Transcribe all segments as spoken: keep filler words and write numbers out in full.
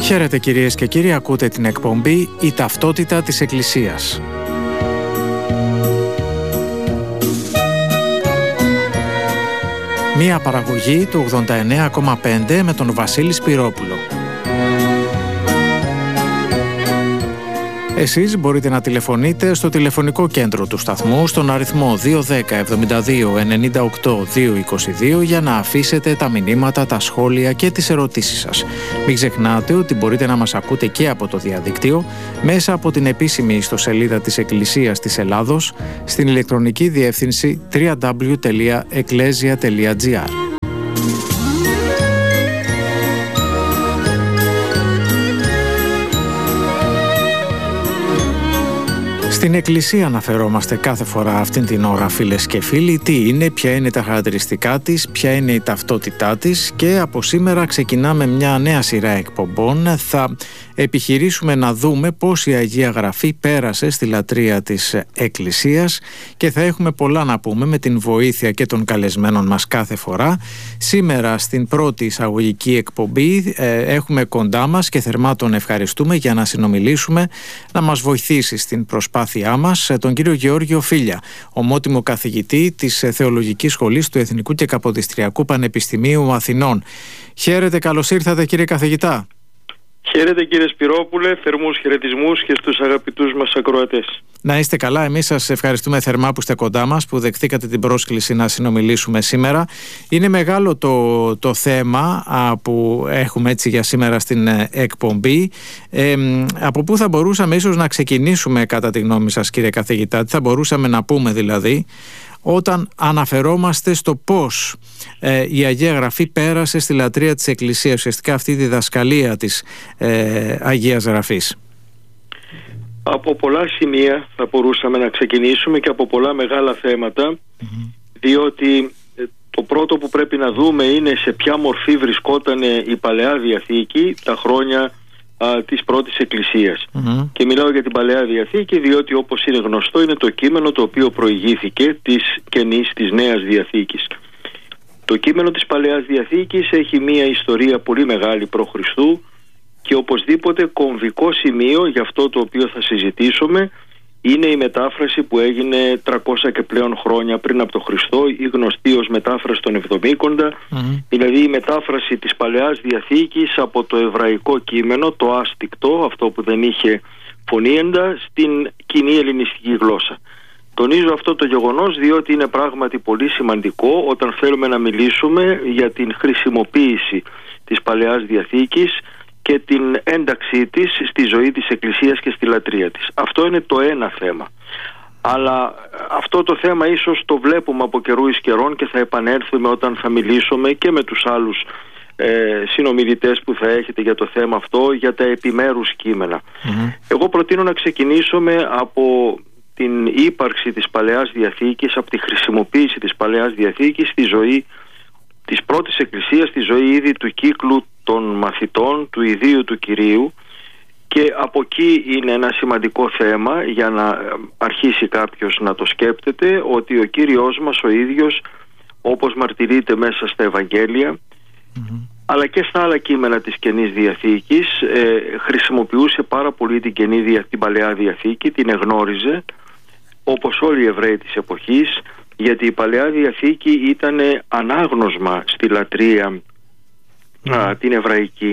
Χαίρετε κυρίες και κύριοι, ακούτε την εκπομπή «Η ταυτότητα της Εκκλησίας». Μία παραγωγή του ογδόντα εννέα κόμμα πέντε με τον Βασίλη Σπυρόπουλο. Εσείς μπορείτε να τηλεφωνείτε στο τηλεφωνικό κέντρο του σταθμού στον αριθμό δύο ένα μηδέν εβδομήντα δύο ενενήντα οκτώ διακόσια είκοσι δύο για να αφήσετε τα μηνύματα, τα σχόλια και τις ερωτήσεις σας. Μην ξεχνάτε ότι μπορείτε να μας ακούτε και από το διαδίκτυο μέσα από την επίσημη ιστοσελίδα της Εκκλησίας της Ελλάδος στην ηλεκτρονική διεύθυνση double-u double-u double-u τελεία εκκλέσια τελεία τζι άρ. Στην Εκκλησία αναφερόμαστε κάθε φορά αυτήν την ώρα, φίλες και φίλοι, τι είναι, ποια είναι τα χαρακτηριστικά της, ποια είναι η ταυτότητά της, και από σήμερα ξεκινάμε μια νέα σειρά εκπομπών. Θα επιχειρήσουμε να δούμε πώς η Αγία Γραφή πέρασε στη λατρεία της Εκκλησίας και θα έχουμε πολλά να πούμε με την βοήθεια και των καλεσμένων μας κάθε φορά. Σήμερα στην πρώτη εισαγωγική εκπομπή ε, έχουμε κοντά μας και θερμά τον ευχαριστούμε για να συνομιλήσουμε, να μας βοηθήσει στην προσπάθειά μας, τον κύριο Γεώργιο Φίλια, ομότιμο καθηγητή της Θεολογικής Σχολής του Εθνικού και Καποδιστριακού Πανεπιστημίου Αθηνών. Χαίρετε, καλώς ήρθατε κύριε καθηγητά. Χαίρετε κύριε Σπυρόπουλε, θερμούς χαιρετισμούς και στους αγαπητούς μας ακροατές. Να είστε καλά, εμείς σας ευχαριστούμε θερμά που είστε κοντά μας, που δεχτήκατε την πρόσκληση να συνομιλήσουμε σήμερα. Είναι μεγάλο το, το θέμα α, που έχουμε έτσι για σήμερα στην εκπομπή. Ε, από πού θα μπορούσαμε ίσως να ξεκινήσουμε κατά τη γνώμη σας κύριε καθηγητά, τι θα μπορούσαμε να πούμε δηλαδή όταν αναφερόμαστε στο πώς ε, η Αγία Γραφή πέρασε στη λατρεία της Εκκλησίας, ουσιαστικά αυτή η διδασκαλία της ε, Αγίας Γραφής? Από πολλά σημεία θα μπορούσαμε να ξεκινήσουμε και από πολλά μεγάλα θέματα, mm-hmm. διότι το πρώτο που πρέπει να δούμε είναι σε ποια μορφή βρισκόταν η Παλαιά Διαθήκη τα χρόνια α, της πρώτης Εκκλησίας. Mm-hmm. Και μιλάω για την Παλαιά Διαθήκη διότι, όπως είναι γνωστό, είναι το κείμενο το οποίο προηγήθηκε της Καινής, της Νέας Διαθήκης. Το κείμενο της Παλαιάς Διαθήκης έχει μία ιστορία πολύ μεγάλη π.Χ. και οπωσδήποτε κομβικό σημείο για αυτό το οποίο θα συζητήσουμε είναι η μετάφραση που έγινε τριακόσια και πλέον χρόνια πριν από το Χριστό, η γνωστή ως μετάφραση των Εβδομήκοντα, mm-hmm. δηλαδή η μετάφραση της Παλαιάς Διαθήκης από το εβραϊκό κείμενο, το άστικτο, αυτό που δεν είχε φωνήεντα, στην κοινή ελληνιστική γλώσσα. Τονίζω αυτό το γεγονός διότι είναι πράγματι πολύ σημαντικό όταν θέλουμε να μιλήσουμε για την χρησιμοποίηση της Παλαιάς Διαθήκης και την ένταξή της στη ζωή της Εκκλησίας και στη λατρεία της. Αυτό είναι το ένα θέμα. Αλλά αυτό το θέμα ίσως το βλέπουμε από καιρού εις καιρών και θα επανέλθουμε όταν θα μιλήσουμε και με τους άλλους ε, συνομιλητές που θα έχετε για το θέμα αυτό, για τα επιμέρους κείμενα. Mm-hmm. Εγώ προτείνω να ξεκινήσουμε από την ύπαρξη της Παλαιάς Διαθήκης, από τη χρησιμοποίηση της Παλαιάς Διαθήκης στη ζωή της πρώτης Εκκλησίας, στη ζωή ήδη του κύκλου των μαθητών, του ιδίου του Κυρίου, και από εκεί είναι ένα σημαντικό θέμα για να αρχίσει κάποιος να το σκέπτεται, ότι ο Κύριος μας ο ίδιος, όπως μαρτυρείται μέσα στα Ευαγγέλια mm-hmm. αλλά και στα άλλα κείμενα της Καινής Διαθήκης, ε, χρησιμοποιούσε πάρα πολύ την, Καινή, την Παλαιά Διαθήκη, την εγνώριζε όπως όλοι οι Εβραίοι της εποχής, γιατί η Παλαιά Διαθήκη ήταν ανάγνωσμα στη λατρεία mm. α, την εβραϊκή.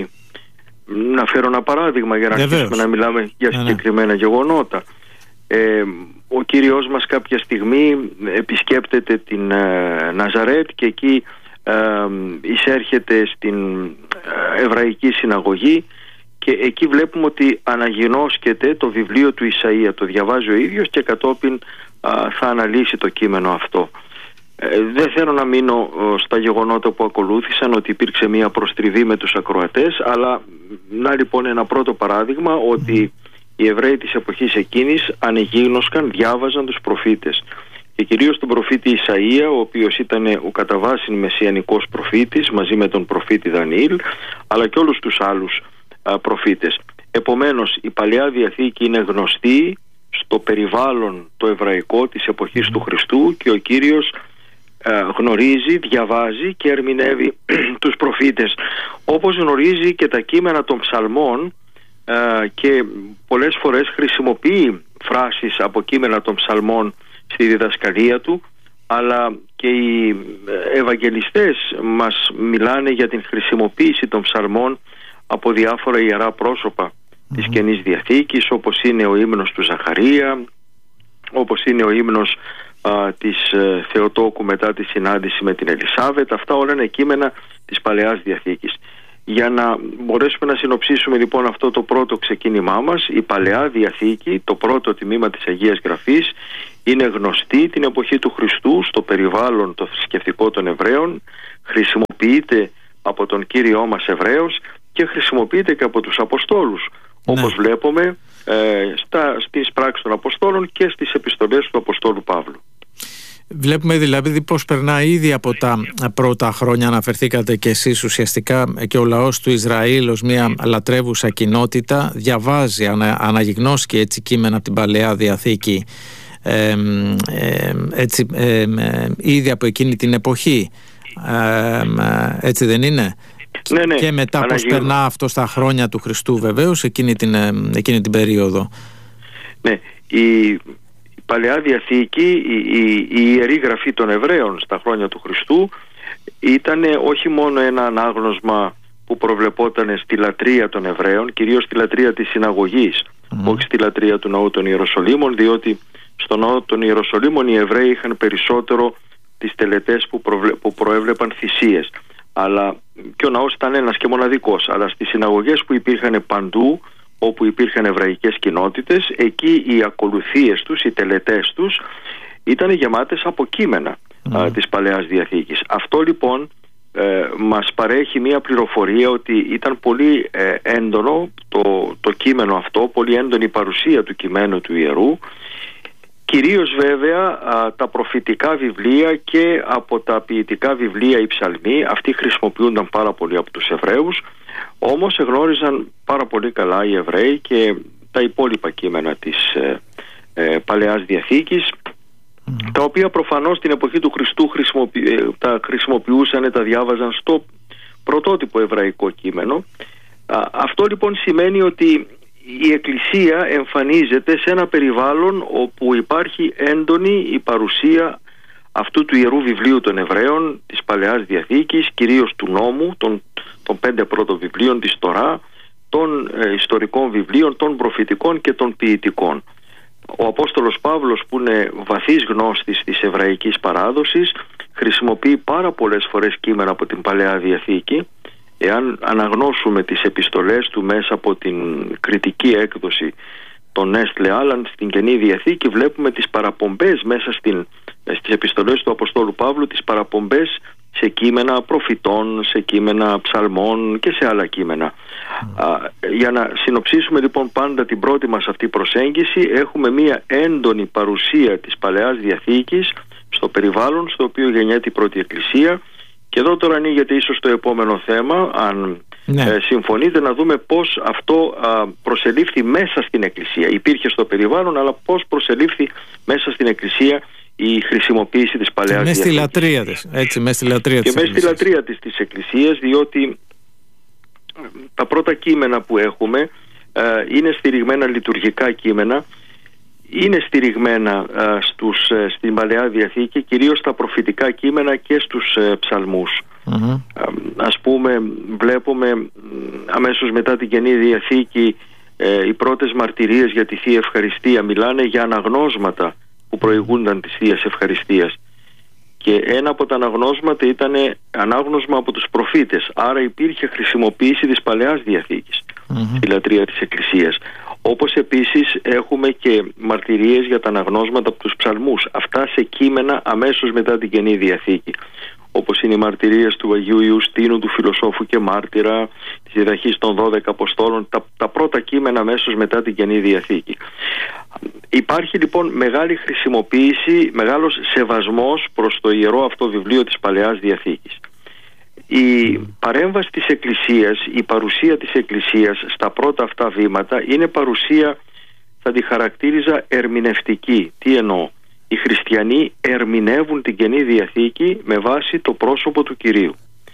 Να φέρω ένα παράδειγμα για να αρχίσουμε να μιλάμε για συγκεκριμένα ναι. γεγονότα. Ε, ο Κύριος μας κάποια στιγμή επισκέπτεται την ε, Ναζαρέτ και εκεί ε, εισέρχεται στην ε, εβραϊκή συναγωγή και εκεί βλέπουμε ότι αναγινώσκεται το βιβλίο του Ισαΐα, το διαβάζει ο ίδιος και κατόπιν α, θα αναλύσει το κείμενο αυτό. Ε, δεν θέλω να μείνω ο, στα γεγονότα που ακολούθησαν, ότι υπήρξε μια προστριβή με τους ακροατές, αλλά να λοιπόν ένα πρώτο παράδειγμα ότι οι Εβραίοι της εποχής εκείνης ανεγίγνωσκαν, διάβαζαν τους προφήτες και κυρίως τον προφήτη Ισαΐα, ο οποίος ήταν ο κατά βάση μεσιανικός προφήτης μαζί με τον προφήτη Δανιήλ, αλλά και όλους τους άλλους α, προφήτες. Επομένως η Παλαιά Διαθήκη είναι γνωστή στο περιβάλλον το εβραϊκό της εποχής του Χριστού και ο Κύριος γνωρίζει, διαβάζει και ερμηνεύει τους προφήτες, όπως γνωρίζει και τα κείμενα των ψαλμών και πολλές φορές χρησιμοποιεί φράσεις από κείμενα των ψαλμών στη διδασκαλία του, αλλά και οι Ευαγγελιστές μας μιλάνε για την χρησιμοποίηση των ψαλμών από διάφορα ιερά πρόσωπα mm-hmm. της Καινής Διαθήκης, όπως είναι ο ύμνος του Ζαχαρία, όπως είναι ο ύμνος α, της ε, Θεοτόκου μετά τη συνάντηση με την Ελισάβετ. Αυτά όλα είναι κείμενα της Παλαιάς Διαθήκης. Για να μπορέσουμε να συνοψίσουμε λοιπόν αυτό το πρώτο ξεκίνημά μας, η Παλαιά Διαθήκη, το πρώτο τμήμα της Αγίας Γραφής, είναι γνωστή την εποχή του Χριστού στο περιβάλλον το θρησκευτικό των Εβραίων, χρησιμοποιείται από τον Κύριό μας Εβραίος και χρησιμοποιείται και από τους Αποστόλους, ναι. όπως βλέπουμε ε, στα, στις πράξεις των Αποστόλων και στις επιστολές του Αποστόλου Παύλου. Βλέπουμε δηλαδή πως περνάει ήδη από τα πρώτα χρόνια, αναφερθήκατε και εσείς ουσιαστικά, και ο λαός του Ισραήλ ως μια λατρεύουσα κοινότητα διαβάζει, ανα, αναγιγνώσκει έτσι κείμενα από την Παλαιά Διαθήκη ε, ε, έτσι, ε, ε, ήδη από εκείνη την εποχή, ε, ε, έτσι δεν είναι? Ναι, ναι. Και μετά πως περνά αυτό στα χρόνια του Χριστού βεβαίως, εκείνη την, εκείνη την περίοδο. Ναι, η Παλαιά Διαθήκη, η, η, η Ιερή Γραφή των Εβραίων στα χρόνια του Χριστού ήταν όχι μόνο ένα ανάγνωσμα που προβλεπόταν στη λατρεία των Εβραίων, κυρίως στη λατρεία της συναγωγής, mm. όχι στη λατρεία του Ναού των Ιεροσολύμων, διότι στο Ναό των Ιεροσολύμων οι Εβραίοι είχαν περισσότερο τις τελετές που, προβλε, που προέβλεπαν θυσίες. Αλλά και ο ναός ήταν ένας και μοναδικός, αλλά στις συναγωγές που υπήρχαν παντού, όπου υπήρχαν εβραϊκές κοινότητες, εκεί οι ακολουθίες τους, οι τελετές τους ήταν γεμάτες από κείμενα mm. α, της Παλαιάς Διαθήκης. Αυτό λοιπόν ε, μας παρέχει μια πληροφορία ότι ήταν πολύ ε, έντονο το, το κείμενο αυτό, πολύ έντονη η παρουσία του κειμένου του Ιερού, κυρίως βέβαια α, τα προφητικά βιβλία και από τα ποιητικά βιβλία οι ψαλμοί, αυτοί χρησιμοποιούνταν πάρα πολύ από τους Εβραίους, όμως εγνώριζαν πάρα πολύ καλά οι Εβραίοι και τα υπόλοιπα κείμενα της ε, ε, Παλαιάς Διαθήκης, mm. τα οποία προφανώς την εποχή του Χριστού χρησιμοποιη, ε, τα χρησιμοποιούσαν, τα διάβαζαν στο πρωτότυπο εβραϊκό κείμενο. Α, αυτό λοιπόν σημαίνει ότι η Εκκλησία εμφανίζεται σε ένα περιβάλλον όπου υπάρχει έντονη η παρουσία αυτού του Ιερού Βιβλίου των Εβραίων, της Παλαιάς Διαθήκης, κυρίως του νόμου, των, των πέντε πρώτων βιβλίων της Τωρά, των ε, ιστορικών βιβλίων, των προφητικών και των ποιητικών. Ο Απόστολος Παύλος, που είναι βαθύς γνώστης της εβραϊκής παράδοσης, χρησιμοποιεί πάρα πολλές φορές κείμενα από την Παλαιά Διαθήκη. Εάν αναγνώσουμε τις επιστολές του μέσα από την κριτική έκδοση των Νέστλε Άλαν στην Καινή Διαθήκη, βλέπουμε τις παραπομπές μέσα στην, στις επιστολές του Αποστόλου Παύλου, τις παραπομπές σε κείμενα προφητών, σε κείμενα ψαλμών και σε άλλα κείμενα. Mm. Α, για να συνοψίσουμε λοιπόν πάντα την πρώτη μας αυτή προσέγγιση, έχουμε μία έντονη παρουσία της Παλαιάς Διαθήκης στο περιβάλλον στο οποίο γεννιέται η πρώτη Εκκλησία. Και εδώ τώρα ανοίγεται ίσως το επόμενο θέμα, αν ναι. ε, συμφωνείτε, να δούμε πώς αυτό α, προσελήφθη μέσα στην Εκκλησία. Υπήρχε στο περιβάλλον, αλλά πώς προσελήφθη μέσα στην Εκκλησία η χρησιμοποίηση της Παλαιάς Διαθήκης. Μέσα στη λατρεία της, έτσι, μέσα στη λατρεία της. Και μέσα στη λατρεία της, της Εκκλησίας, διότι τα πρώτα κείμενα που έχουμε ε, είναι στηριγμένα λειτουργικά κείμενα, είναι στηριγμένα α, στους, ε, στην Παλαιά Διαθήκη, κυρίως στα προφητικά κείμενα και στους ε, ψαλμούς. Mm-hmm. Α, ας πούμε, βλέπουμε αμέσως μετά την Καινή Διαθήκη ε, οι πρώτες μαρτυρίες για τη Θεία Ευχαριστία μιλάνε για αναγνώσματα που προηγούνταν της Θείας Ευχαριστίας. Και ένα από τα αναγνώσματα ήταν ανάγνωσμα από τους προφήτες. Άρα υπήρχε χρησιμοποίηση της Παλαιάς Διαθήκης mm-hmm. στη λατρεία της Εκκλησίας. Όπως επίσης έχουμε και μαρτυρίες για τα αναγνώσματα από τους ψαλμούς. Αυτά σε κείμενα αμέσως μετά την Καινή Διαθήκη. Όπως είναι οι μαρτυρίες του Αγίου Ιουστίνου, του φιλοσόφου και μάρτυρα, της διδαχής των δώδεκα Αποστόλων, τα, τα πρώτα κείμενα αμέσως μετά την Καινή Διαθήκη. Υπάρχει λοιπόν μεγάλη χρησιμοποίηση, μεγάλος σεβασμός προς το ιερό αυτό βιβλίο της Παλαιάς Διαθήκης. Η παρέμβαση της Εκκλησίας, η παρουσία της Εκκλησίας στα πρώτα αυτά βήματα είναι παρουσία, θα τη χαρακτήριζα ερμηνευτική. Τι εννοώ? οι χριστιανοί ερμηνεύουν την Καινή Διαθήκη με βάση το πρόσωπο του Κυρίου.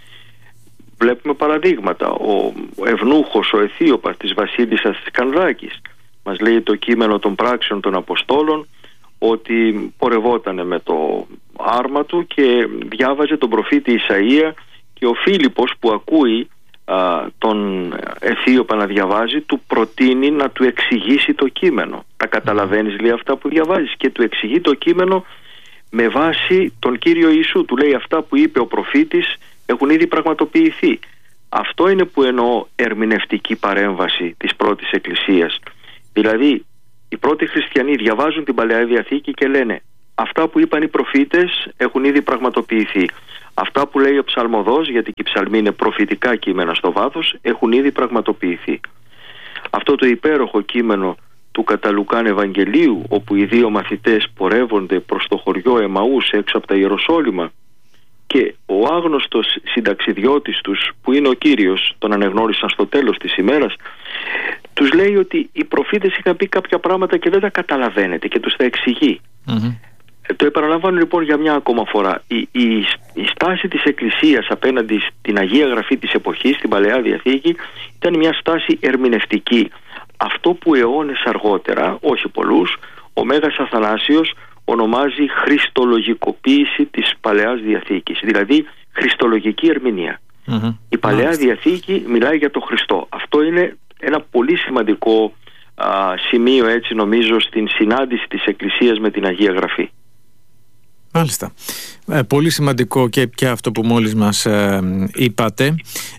Βλέπουμε παραδείγματα. Ο ευνούχος, ο Αιθίωπας της βασίλισσας της Κανδάκης, μας λέει το κείμενο των πράξεων των Αποστόλων, ότι πορευόταν με το άρμα του και διάβαζε τον προφήτη Ισαΐα, και ο Φίλιππος που ακούει α, τον Αιθίωπα να διαβάζει, του προτείνει να του εξηγήσει το κείμενο. Τα καταλαβαίνεις, λέει, αυτά που διαβάζεις? Και του εξηγεί το κείμενο με βάση τον Κύριο Ιησού. Του λέει αυτά που είπε ο προφήτης έχουν ήδη πραγματοποιηθεί. Αυτό είναι που εννοώ ερμηνευτική παρέμβαση της πρώτης Εκκλησίας. Δηλαδή οι πρώτοι χριστιανοί διαβάζουν την Παλαιά Διαθήκη και λένε αυτά που είπαν οι προφήτες έχουν ήδη πραγματοποιηθεί. Αυτά που λέει ο ψαλμοδός, γιατί και οι ψαλμοί είναι προφητικά κείμενα στο βάθος, έχουν ήδη πραγματοποιηθεί. Αυτό το υπέροχο κείμενο του κατά Λουκάν Ευαγγελίου, όπου οι δύο μαθητές πορεύονται προς το χωριό Εμαούς έξω από τα Ιεροσόλυμα, και ο άγνωστος συνταξιδιώτης τους, που είναι ο Κύριος, τον ανεγνώρισαν στο τέλος της ημέρας, τους λέει ότι οι προφήτες είχαν πει κάποια πράγματα και δεν τα καταλαβαίνετε, και τους τα εξηγεί. Mm-hmm. Ε, το επαναλαμβάνω λοιπόν για μια ακόμα φορά. Η, η, η στάση της Εκκλησίας απέναντι στην Αγία Γραφή της εποχής, στην Παλαιά Διαθήκη, ήταν μια στάση ερμηνευτική. Αυτό που αιώνες αργότερα, όχι πολλούς, ο Μέγας Αθανάσιος ονομάζει χριστολογικοποίηση της Παλαιάς Διαθήκης, δηλαδή χριστολογική ερμηνεία. Mm-hmm. Η Παλαιά mm-hmm. Διαθήκη μιλάει για τον Χριστό. Αυτό είναι ένα πολύ σημαντικό α, σημείο, έτσι νομίζω, στην συνάντηση της Εκκλησίας με την Αγία Γραφή. Μάλιστα. Ε, πολύ σημαντικό και, και αυτό που μόλις μας ε, είπατε,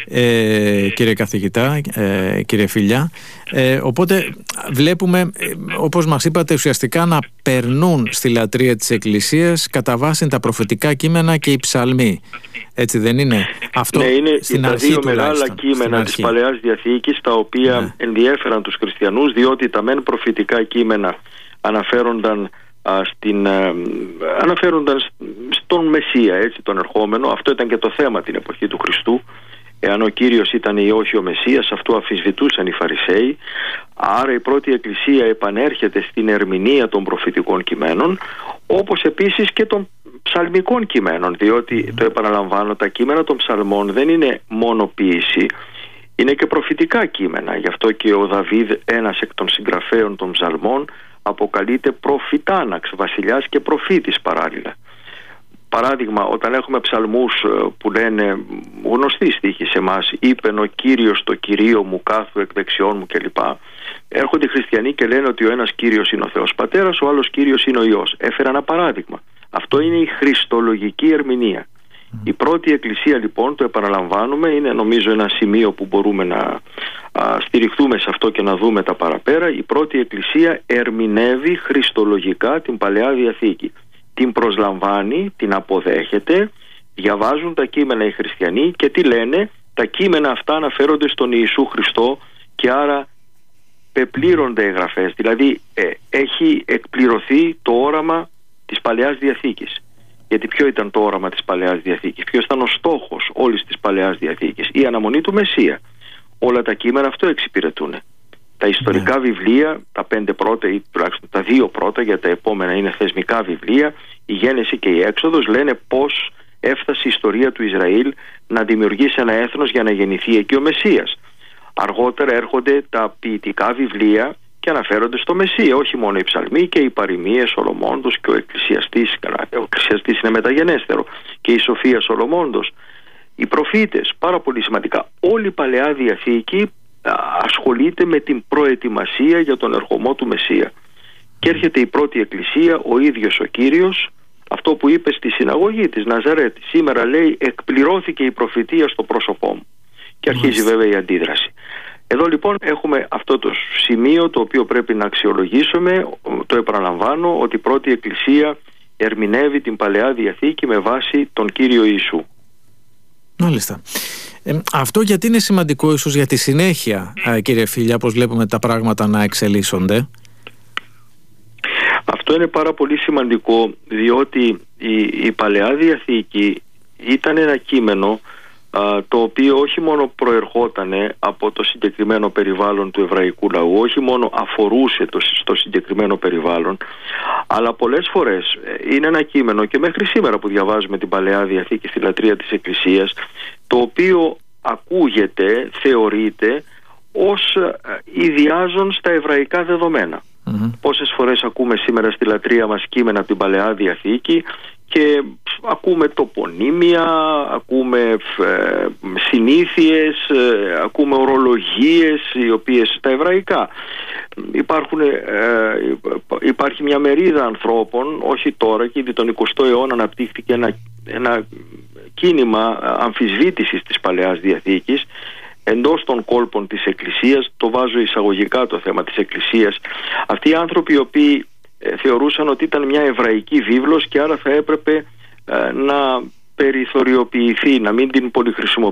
ε, κύριε καθηγητά, ε, κύριε Φιλιά. Ε, οπότε βλέπουμε, ε, όπως μας είπατε, ουσιαστικά να περνούν στη λατρεία της Εκκλησίας κατά βάση τα προφητικά κείμενα και οι ψαλμοί. Έτσι δεν είναι? Αυτό ναι, είναι στην τα αρχή, δύο μεγάλα κείμενα της Παλαιάς Διαθήκης, τα οποία ναι. ενδιέφεραν τους χριστιανούς, διότι τα μεν προφητικά κείμενα αναφέρονταν Στην, ε, αναφέρονταν στον Μεσσία, έτσι, τον ερχόμενο. Αυτό ήταν και το θέμα την εποχή του Χριστού. Εάν ο Κύριος ήταν ή όχι ο Μεσσίας, αυτό αμφισβητούσαν οι Φαρισαίοι. Άρα η πρώτη Εκκλησία επανέρχεται στην ερμηνεία των προφητικών κειμένων, όπως επίσης και των ψαλμικών κειμένων, διότι, το επαναλαμβάνω, τα κείμενα των ψαλμών δεν είναι μόνο ποίηση, είναι και προφητικά κείμενα. Γι' αυτό και ο Δαβίδ, ένας εκ των συγγραφέων των ψαλμών, αποκαλείται προφητάναξ, βασιλιάς και προφήτης παράλληλα. Παράδειγμα, όταν έχουμε ψαλμούς που λένε γνωστοί στίχοι σε εμάς, είπεν ο Κύριος το Κυρίο μου κάθου εκ δεξιών μου κλπ. Έρχονται οι χριστιανοί και λένε ότι ο ένας Κύριος είναι ο Θεός Πατέρας, ο άλλος Κύριος είναι ο Υιός. Έφερα ένα παράδειγμα. Αυτό είναι η χριστολογική ερμηνεία. Η πρώτη Εκκλησία λοιπόν, το επαναλαμβάνουμε, είναι νομίζω ένα σημείο που μπορούμε να α, στηριχθούμε σε αυτό και να δούμε τα παραπέρα. Η πρώτη Εκκλησία ερμηνεύει χριστολογικά την Παλαιά Διαθήκη. Την προσλαμβάνει, την αποδέχεται, διαβάζουν τα κείμενα οι χριστιανοί και τι λένε? Τα κείμενα αυτά αναφέρονται στον Ιησού Χριστό και άρα πεπλήρονται οι γραφές. Δηλαδή ε, έχει εκπληρωθεί το όραμα της Παλαιάς Διαθήκης. Γιατί ποιο ήταν το όραμα της Παλαιάς Διαθήκης? Ποιος ήταν ο στόχος όλης της Παλαιάς Διαθήκης? Η αναμονή του Μεσσία. Όλα τα κείμενα αυτό εξυπηρετούν. Τα ιστορικά yeah. βιβλία, τα πέντε πρώτα ή τουλάχιστον τα δύο πρώτα, για τα επόμενα είναι θεσμικά βιβλία, η Γένεση και η Έξοδος, λένε πώς έφτασε η ιστορία του Ισραήλ να δημιουργήσει ένα έθνος για να γεννηθεί εκεί ο Μεσσίας. Αργότερα έρχονται τα ποιητικά βιβλία και αναφέρονται στο Μεσσία, όχι μόνο οι ψαλμοί και οι παροιμίες Σολομώντος και ο εκκλησιαστής, ο εκκλησιαστής είναι μεταγενέστερο, και η Σοφία Σολομώντος. Οι προφήτες, πάρα πολύ σημαντικά. Όλη η Παλαιά Διαθήκη ασχολείται με την προετοιμασία για τον ερχομό του Μεσσία. Και έρχεται η πρώτη Εκκλησία, ο ίδιος ο Κύριος, αυτό που είπε στη συναγωγή της Ναζαρέτ. Σήμερα λέει εκπληρώθηκε η προφητεία στο πρόσωπό μου. Και αρχίζει βέβαια η αντίδραση. Εδώ λοιπόν έχουμε αυτό το σημείο το οποίο πρέπει να αξιολογήσουμε. Το επαναλαμβάνω, ότι η πρώτη Εκκλησία ερμηνεύει την Παλαιά Διαθήκη με βάση τον Κύριο Ιησού. Μάλιστα. Ε, αυτό γιατί είναι σημαντικό ίσως για τη συνέχεια, ε, κύριε Φιλιά, πώς βλέπουμε τα πράγματα να εξελίσσονται? Αυτό είναι πάρα πολύ σημαντικό, διότι η, η Παλαιά Διαθήκη ήταν ένα κείμενο το οποίο όχι μόνο προερχόταν από το συγκεκριμένο περιβάλλον του εβραϊκού λαού, όχι μόνο αφορούσε το, στο συγκεκριμένο περιβάλλον, αλλά πολλές φορές είναι ένα κείμενο, και μέχρι σήμερα που διαβάζουμε την Παλαιά Διαθήκη στη λατρεία της Εκκλησίας, το οποίο ακούγεται, θεωρείται ως ιδιάζων στα εβραϊκά δεδομένα. Mm-hmm. Πόσες φορές ακούμε σήμερα στη λατρεία μας κείμενα από την Παλαιά Διαθήκη και ακούμε τοπονύμια, ακούμε ε, συνήθειες, ε, ακούμε ορολογίες οι οποίες στα εβραϊκά. Υπάρχουν, ε, υπάρχει μια μερίδα ανθρώπων, όχι τώρα, και ήδη τον εικοστό αιώνα αναπτύχθηκε ένα, ένα κίνημα αμφισβήτησης της Παλαιάς Διαθήκης εντός των κόλπων της Εκκλησίας. Το βάζω εισαγωγικά το θέμα της Εκκλησίας. Αυτοί οι άνθρωποι οι οποίοι ε, θεωρούσαν ότι ήταν μια εβραϊκή βίβλος και άρα θα έπρεπε ε, να περιθωριοποιηθεί, να μην την πολυχρησιμοποιηθεί